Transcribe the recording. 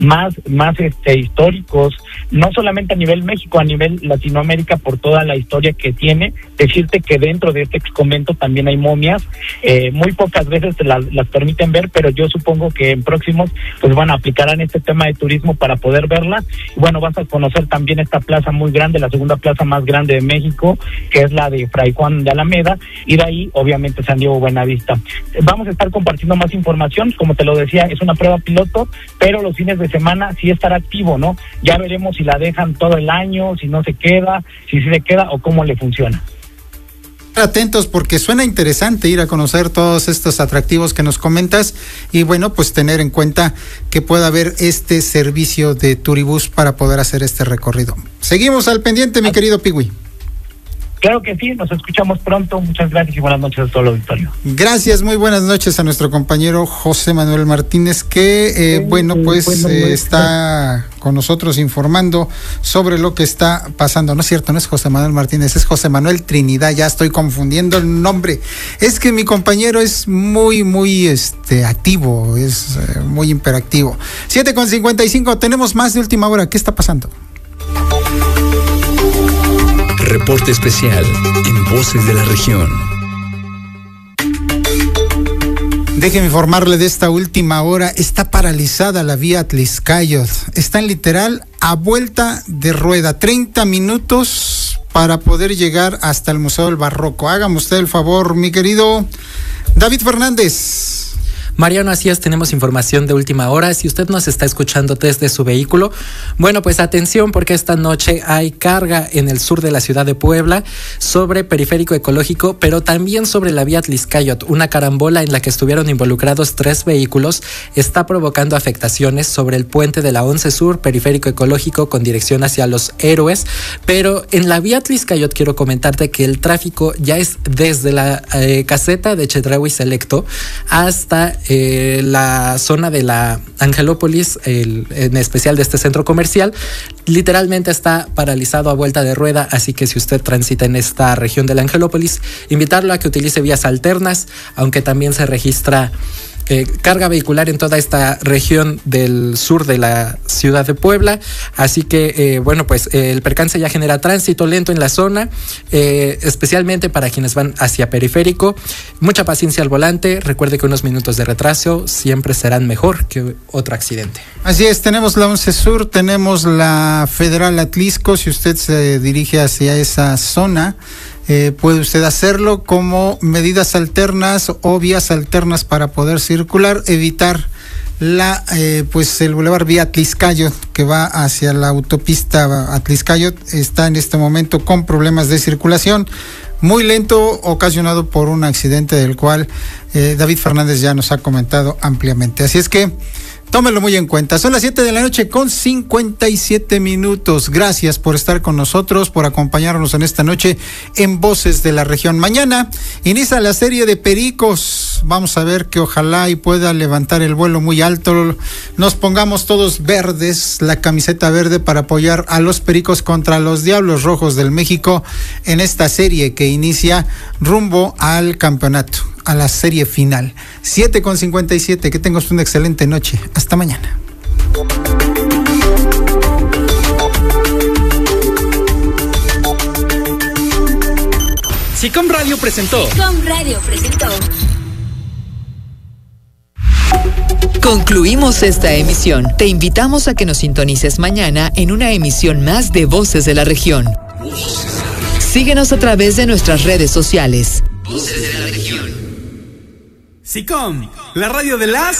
más históricos, no solamente a nivel México, a nivel Latinoamérica, por toda la historia que tiene. Decirte que dentro de este exconvento también hay momias, muy pocas veces las permiten ver, pero yo supongo que en próximos pues aplicarán este tema de turismo para poder verlas. Y bueno, vas a conocer también esta plaza muy grande, la segunda plaza más grande de México, que es la de Fray Juan de Alameda, y de ahí obviamente San Diego Buenavista. Vamos a estar compartiendo más información, como te lo decía, es una prueba piloto, pero los fines de semana sí estará activo, ¿no? Ya veremos si la dejan todo el año, si no se queda, si sí se queda o cómo le funciona. Atentos, porque suena interesante ir a conocer todos estos atractivos que nos comentas, y bueno, pues tener en cuenta que pueda haber este servicio de Turibús para poder hacer este recorrido. Seguimos al pendiente, mi querido Pigui. Claro que sí, nos escuchamos pronto. Muchas gracias y buenas noches a todo el auditorio. Gracias, muy buenas noches a nuestro compañero José Manuel Martínez, que está con nosotros informando sobre lo que está pasando. No es cierto, no es José Manuel Martínez, es José Manuel Trinidad, ya estoy confundiendo el nombre. Es que mi compañero es muy activo, es muy hiperactivo. 7:55, tenemos más de última hora. ¿Qué está pasando? Reporte especial en Voces de la Región. Déjeme informarle de esta última hora. Está paralizada la vía Atlixcáyotl. Están literal a vuelta de rueda. 30 minutos para poder llegar hasta el Museo del Barroco. Hágame usted el favor, mi querido David Fernández. Mariano, así es, tenemos información de última hora. Si usted nos está escuchando desde su vehículo, bueno, pues atención, porque esta noche hay carga en el sur de la ciudad de Puebla sobre Periférico Ecológico, pero también sobre la vía Atlixcáyotl. Una carambola en la que estuvieron involucrados 3 vehículos está provocando afectaciones sobre el puente de la 11 Sur, Periférico Ecológico, con dirección hacia Los Héroes. Pero en la vía Atlixcáyotl quiero comentarte que el tráfico ya es desde la caseta de Chedraui Selecto hasta la zona de la Angelópolis, en especial de este centro comercial. Literalmente está paralizado a vuelta de rueda, así que si usted transita en esta región de la Angelópolis, invitarlo a que utilice vías alternas, aunque también se registra carga vehicular en toda esta región del sur de la ciudad de Puebla. Así que, el percance ya genera tránsito lento en la zona, especialmente para quienes van hacia Periférico. Mucha paciencia al volante. Recuerde que unos minutos de retraso siempre serán mejor que otro accidente. Así es, tenemos la 11 Sur, tenemos la Federal Atlixco. Si usted se dirige hacia esa zona, puede usted hacerlo como medidas alternas o vías alternas para poder circular, evitar el bulevar vía Atlixcáyotl que va hacia la autopista Atlixcáyotl. Está en este momento con problemas de circulación, muy lento, ocasionado por un accidente del cual David Fernández ya nos ha comentado ampliamente. Así es que tómelo muy en cuenta. Son las 7:57 p.m. Gracias por estar con nosotros, por acompañarnos en esta noche en Voces de la Región. Mañana inicia la serie de Pericos. Vamos a ver que ojalá y pueda levantar el vuelo muy alto. Nos pongamos todos verdes, la camiseta verde, para apoyar a los Pericos contra los Diablos Rojos del México en esta serie que inicia rumbo al campeonato, a la serie final. 7:57. Que tengas una excelente noche. Hasta mañana. SICOM Radio presentó. Concluimos esta emisión. Te invitamos a que nos sintonices mañana en una emisión más de Voces de la Región. Síguenos a través de nuestras redes sociales. Voces de la Región. SICOM, la radio de las